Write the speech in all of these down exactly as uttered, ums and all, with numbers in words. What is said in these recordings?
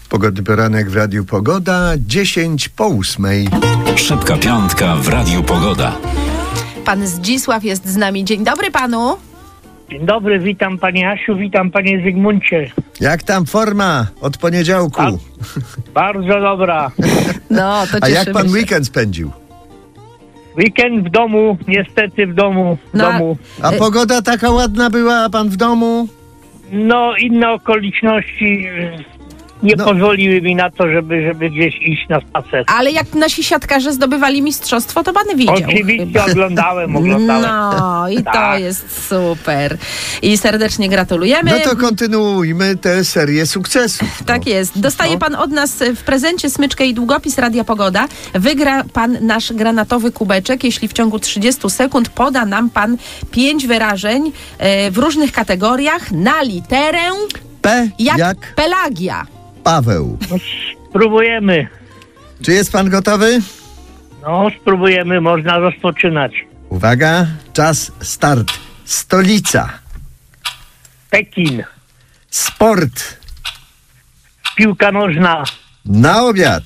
Pogodny poranek w Radiu Pogoda, dziesięć po ósmej. Szybka piątka w Radiu Pogoda. Pan Zdzisław jest z nami. Dzień dobry panu. Dzień dobry, witam panie Asiu, witam panie Zygmuncie. Jak tam forma od poniedziałku? A, bardzo dobra. No, to A jak cieszymy pan się. weekend spędził? Weekend w domu, niestety w domu, w No, a- domu. A pogoda taka ładna była, a pan w domu? No, inne okoliczności y, nie No. pozwoliły mi na to, żeby, żeby gdzieś iść na spacer. Ale jak nasi siatkarze zdobywali mistrzostwo, to pan widział. Oczywiście chyba. oglądałem, oglądałem. No i to Tak. jest super. I serdecznie gratulujemy. No to kontynuujmy tę serię sukcesów. Tak jest. Dostaje pan od nas w prezencie smyczkę i długopis Radia Pogoda. Wygra pan nasz granatowy kubeczek, jeśli w ciągu trzydziestu sekund poda nam pan pięć wyrażeń e, w różnych kategoriach na literę P jak, jak Pelagia. Paweł. No, spróbujemy. Czy jest pan gotowy? No, spróbujemy, można rozpoczynać. Uwaga, czas start. Stolica, Pekin, sport, piłka nożna, na obiad,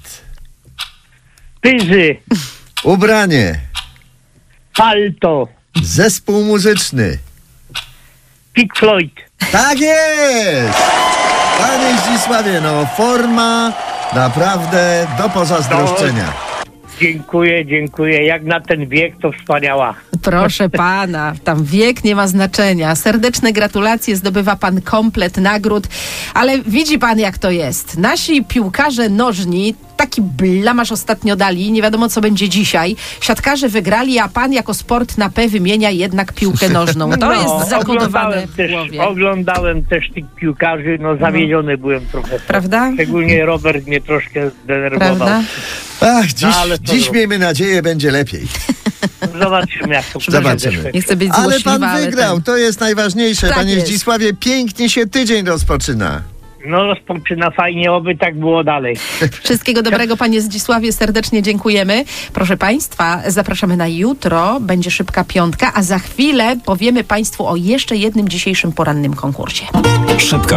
pyzy, ubranie, palto, zespół muzyczny. Pink Floyd. Tak jest! Panie Zdzisławie, no forma naprawdę do pozazdroszczenia. Dziękuję, dziękuję. Jak na ten wiek, to wspaniała. Proszę pana, tam wiek nie ma znaczenia. Serdeczne gratulacje, zdobywa pan komplet nagród. Ale widzi pan, jak to jest. Nasi piłkarze nożni, taki blamaż ostatnio dali, nie wiadomo co będzie dzisiaj. Siatkarze wygrali, a pan jako sport na P wymienia jednak piłkę nożną. To No, jest zakodowane oglądałem w też, głowie. Oglądałem też tych piłkarzy, no zawiedziony byłem trochę. Prawda? Szczególnie Robert mnie troszkę zdenerwował. Prawda? Ach, dziś, No, ale co dziś zrobić? miejmy nadzieję, będzie lepiej. Zobaczymy, jak to Zobaczymy. będzie. Nie chcę być Ale złośliwa, pan wygrał, ten- to jest najważniejsze. Tak Panie jest. Zdzisławie, pięknie się tydzień rozpoczyna. No rozpoczyna fajnie, oby tak było dalej. Wszystkiego dobrego, panie Zdzisławie, serdecznie dziękujemy. Proszę państwa, zapraszamy na jutro, będzie szybka piątka, a za chwilę powiemy państwu o jeszcze jednym dzisiejszym porannym konkursie. Szybka